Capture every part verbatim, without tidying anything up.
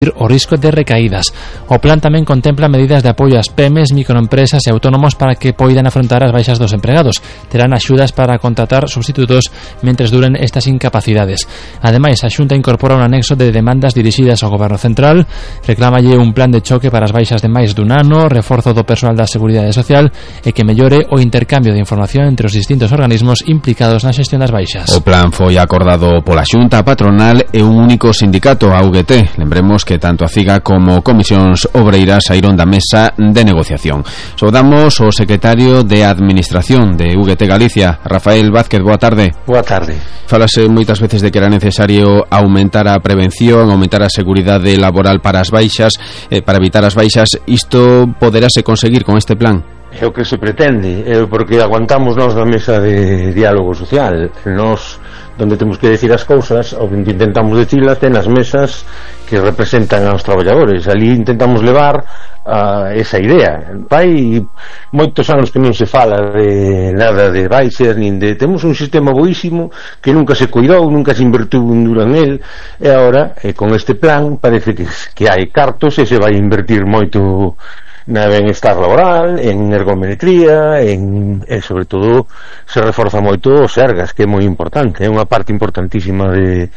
o risco de recaídas. O plan tamén contempla medidas de apoio ás pymes, microempresas e autónomos para que poidan afrontar as baixas dos empregados. Terán axudas para contratar substitutos mentres duren estas incapacidades. Ademais, a Xunta incorpora un anexo de demandas dirixidas ao Goberno Central, reclámalle un plan de choque para as baixas de máis dun ano, reforzo do persoal da Seguridade Social e que mellore o intercambio de información entre os distintos organismos implicados na xestión das baixas. O plan foi acordado pola Xunta, a patronal e un único sindicato, a U G T. Lembremos que que tanto a CIGA como Comisións Obreiras saíron da mesa de negociación. Saudamos o secretario de Administración de U G T Galicia, Rafael Vázquez. Boa tarde. Boa tarde. Falase moitas veces de que era necesario aumentar a prevención, aumentar a seguridade laboral para as baixas, eh, para evitar as baixas. Isto poderase conseguir con este plan? É o que se pretende, é porque aguantamos nós na mesa de diálogo social. Nós, donde temos que decir as cousas, ou intentamos decilas, ten as mesas que representan aos traballadores. Ali intentamos levar a esa idea. Hai moitos anos que non se fala de nada de baixas, nin de... Temos un sistema boísimo que nunca se cuidou, nunca se invertiu un duro en el, e agora, e con este plan, parece que, que hai cartos e se vai invertir moito na benestar laboral, en ergometría, en, e sobre todo se reforza moito os Sergas, que é moi importante, é unha parte importantísima de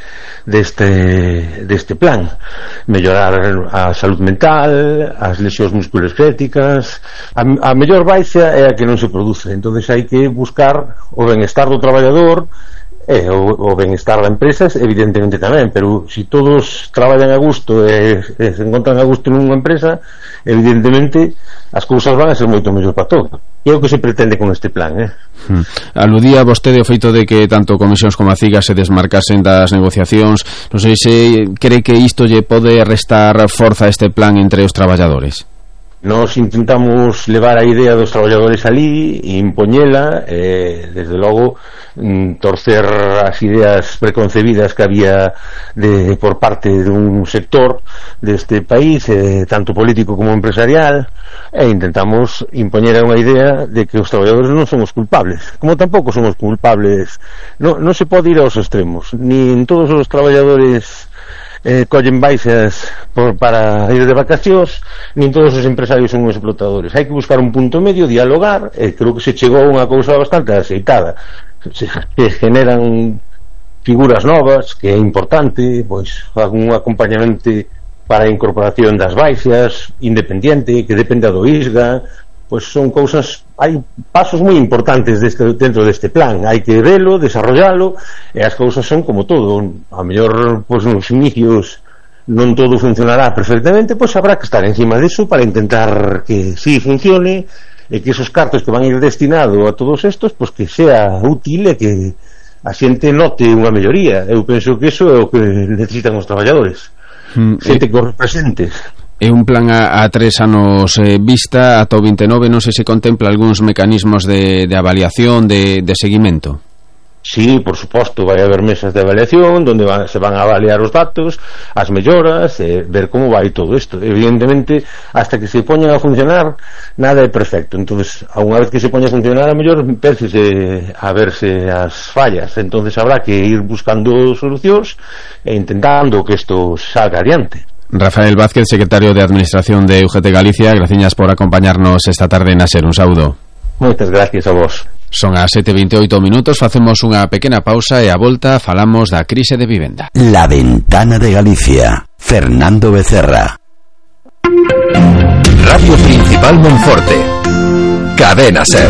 deste deste plan. Mellorar a salud mental, as lesións musculoesqueléticas. A, a mellor baixa é a que non se produce, entonces hai que buscar o benestar do traballador e o, o benestar da empresa, evidentemente tamén, pero se si todos traballan a gusto e, e se encontran a gusto nunha empresa, evidentemente as cousas van a ser moito mellor para todo. E é o que se pretende con este plan, eh? Hmm. Aludía vostede o feito de que tanto Comisións como a CIGA se desmarcasen das negociacións. Non sei se cree que isto lle pode restar forza a este plan entre os traballadores. Nos intentamos levar a idea dos traballadores ali e impoñela, e desde logo torcer as ideas preconcebidas que había de, por parte dun sector deste país, eh, tanto político como empresarial, e intentamos impoñer unha idea de que os traballadores non somos culpables, como tampouco somos culpables. Non, non se pode ir aos extremos, nin todos os traballadores Eh, collen baixas por, para ir de vacacións, nin todos os empresarios son explotadores. Hai que buscar un punto medio, dialogar, e creo que se chegou a unha cousa bastante aceitada. Se, se generan figuras novas, que é importante, pois algún acompañamento para a incorporación das baixas, independiente, que dependa do I S G A. Pois son cousas, hai pasos moi importantes deste, dentro deste plan. Hai que velo, desarrollalo, e as cousas son como todo. A mellor, pois nos inicios non todo funcionará perfectamente, pois habrá que estar encima deso para intentar que si sí funcione, e que esos cartos que van a ir destinados a todos estos, pois que sea útil e que a xente note unha melloría. Eu penso que eso é o que necesitan os traballadores, mm, xente que os represente. É un plan a, a tres anos eh, vista ata o vinte e nove. Non sei se contempla algúns mecanismos de, de avaliación, de, de seguimento. Sí, por suposto, vai haber mesas de avaliación donde van, se van a avaliar os datos, as melloras, eh, ver como vai todo isto. Evidentemente, hasta que se poñan a funcionar, nada é perfecto. Entonces, a unha vez que se poña a funcionar, a mellor empecese a verse as fallas. Entonces habrá que ir buscando solucións e intentando que isto salga adiante. Rafael Vázquez, secretario de Administración de U G T Galicia, graciñas por acompañarnos esta tarde na SER. Un saúdo. Moitas gracias a vos. Son as sete e vinte e oito minutos, facemos unha pequena pausa e a volta falamos da crise de vivenda. La Ventana de Galicia, Fernando Becerra. Radio Principal Monforte, Cadena SER.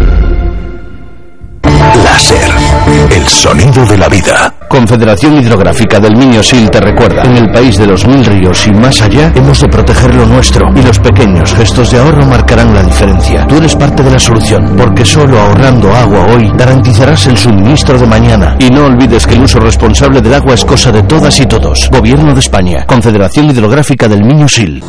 La SER, el sonido de la vida. Confederación Hidrográfica del Miño-Sil te recuerda: en el país de los mil ríos y más allá hemos de proteger lo nuestro, y los pequeños gestos de ahorro marcarán la diferencia. Tú eres parte de la solución, porque solo ahorrando agua hoy garantizarás el suministro de mañana. Y no olvides que el uso responsable del agua es cosa de todas y todos. Gobierno de España, Confederación Hidrográfica del Miño-Sil.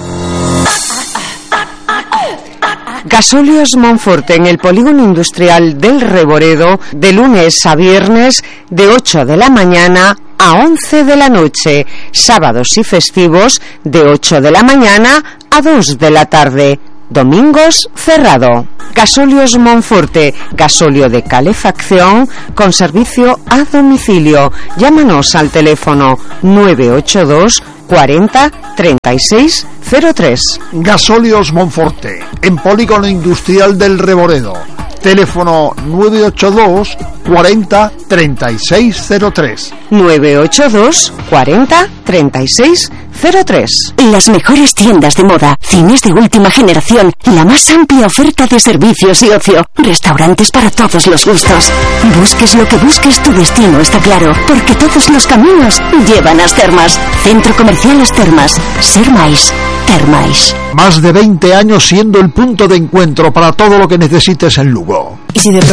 Gasóleos Monforte, en el polígono industrial del Reboredo, de lunes a viernes de ocho de la mañana a once de la noche, sábados y festivos de ocho de la mañana a dos de la tarde, domingos cerrado. Gasóleos Monforte, gasóleo de calefacción con servicio a domicilio. Llámanos al teléfono nueve ocho dos cuarenta treinta y seis cero tres. Gasóleos Monforte, en Polígono Industrial del Reboredo. Teléfono nueve ocho dos cuarenta treinta y seis cero tres. nueve ocho dos cuarenta treinta y seis cero tres. Las mejores tiendas de moda, cines de última generación, la más amplia oferta de servicios y ocio, restaurantes para todos los gustos. Busques lo que busques, tu destino está claro, porque todos los caminos llevan a As Termas. Centro Comercial As Termas. Ser máis, ter máis. Más de veinte años siendo el punto de encuentro para todo lo que necesites en Lugo. ¿Y si de